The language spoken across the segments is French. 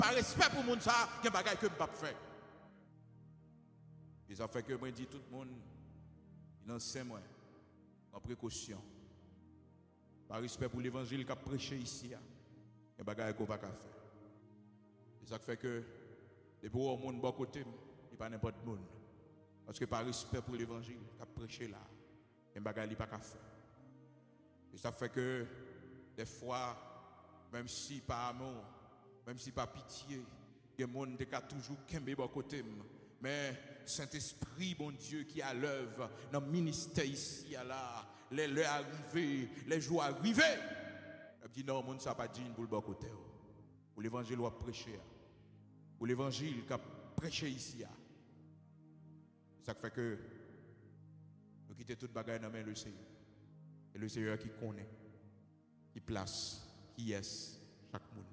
Par respect pour moun ça, il y a des bagages que je ne peux pas faire. Et ça fait que moi dis tout le monde, il en sait moi, en précaution. Par respect pour l'évangile qu'a prêché ici, il y a des bagages qu'on ne peut pas faire. Et ça fait que les pour monde bon côté, il pas n'importe qui. Parce que par respect pour l'évangile qu'a prêché là, il y a des bagages qu'on ne peut pas faire. Et ça fait que des fois, même si par amour, même si par pitié, il y a des gens qui ont toujours kembe bon côté. Mais Saint-Esprit, bon Dieu, qui est à l'œuvre dans le ministère ici, là, les heures arrivées, les jours arrivés. Il dit non, monde ça pas dit pour le bon côté. Pour l'évangile qu'on a prêché. Pour l'évangile qu'on a prêché ici. Ça fait que nous quittons toute bagaille dans le Seigneur. Et le Seigneur qui connaît, qui place, qui est chaque monde.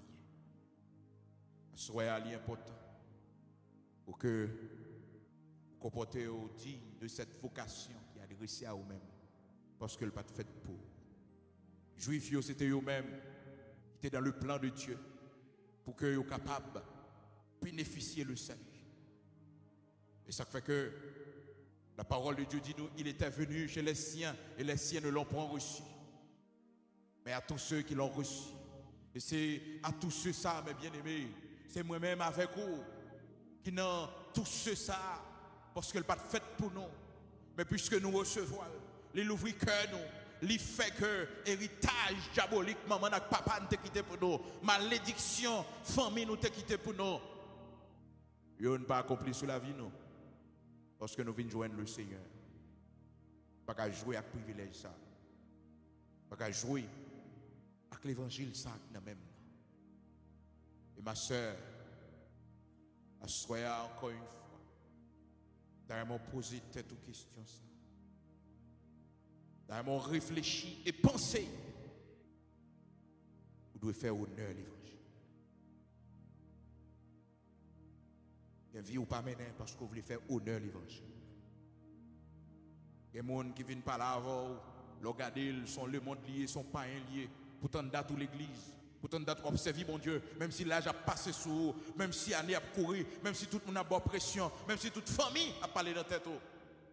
Soyez à l'important pour que vous comportez digne de cette vocation qui est adressée à vous-même. Parce que le pas fait pour. Juifs, c'était eux-mêmes qui étaient dans le plan de Dieu pour que soient capables de bénéficier le salut. Et ça fait que la parole de Dieu dit nous, il était venu chez les siens et les siens ne l'ont pas reçu. Mais à tous ceux qui l'ont reçu. Et c'est à tous ceux ça, mes bien-aimés, c'est moi-même avec vous qui n'ont tous ceux ça parce que le pas fait pour nous. Mais puisque nous recevons, il ouvre cœur nous, il fait que héritage diabolique, maman et papa nous quitté pour nous, malédiction, famille nous quitté pour nous. Nous n'avons pas accompli sur la vie nous. Parce que nous venons joindre le Seigneur. Pas qu'à jouer avec le privilège ça. Pas qu'à jouer avec l'évangile ça qui même. Et ma soeur, soyez encore une fois. D'ailleurs, poser tête aux questions ça. D'ailleurs, réfléchir et penser. Vous devez faire honneur à l'évangile. Il y a vie ou pas mener parce que vous voulez faire honneur à l'évangile. Il y a des gens qui viennent par là avant, le regarder, sont le monde lié, sont païens liés, pourtant date l'église. Pourtant, d'être observé, mon Dieu, même si l'âge a passé sur vous, même si l'année a couru, même si tout le monde a bonne pression, même si toute famille a parlé dans la tête.